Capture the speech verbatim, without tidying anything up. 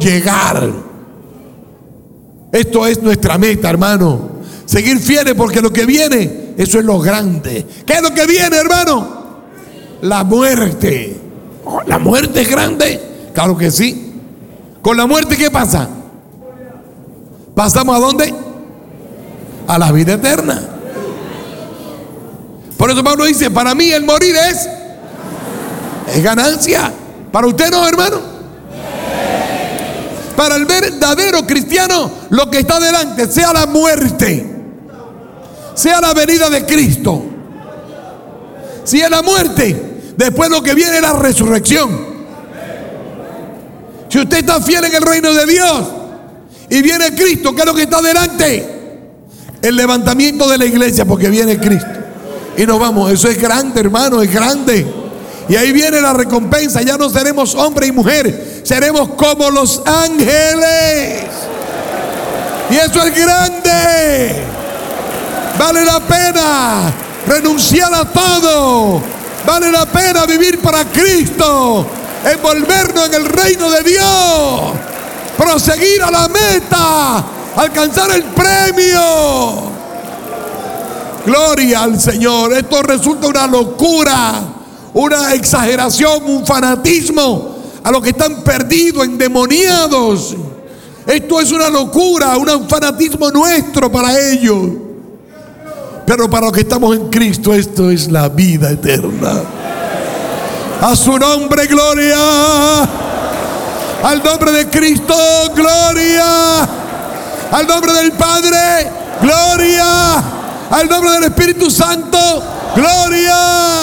llegar. Esto es nuestra meta, hermano. Seguir fieles, porque lo que viene, eso es lo grande. ¿Qué es lo que viene, hermano? La muerte. Oh, ¿la muerte es grande? Claro que sí. ¿Con la muerte qué pasa? ¿Pasamos a dónde? A la vida eterna. Por eso Pablo dice, para mí el morir es es ganancia. Para usted no, hermano. Para el verdadero cristiano, lo que está delante, sea la muerte, sea la venida de Cristo. Si es la muerte, después lo que viene es la resurrección. Si usted está fiel en el reino de Dios y viene Cristo, ¿qué es lo que está delante? El levantamiento de la iglesia, porque viene Cristo. Y nos vamos. Eso es grande, hermano, es grande. Y ahí viene la recompensa. Ya no seremos hombre y mujer, seremos como los ángeles. Y eso es grande. Vale la pena renunciar a todo. Vale la pena vivir para Cristo, envolvernos en el reino de Dios, proseguir a la meta, alcanzar el premio. Gloria al Señor. Esto resulta una locura, una exageración, un fanatismo a los que están perdidos, endemoniados. Esto es una locura, un fanatismo nuestro para ellos. Pero para los que estamos en Cristo, esto es la vida eterna. A su nombre, gloria. Al nombre de Cristo, gloria. Al nombre del Padre, gloria. Al nombre del Espíritu Santo, gloria.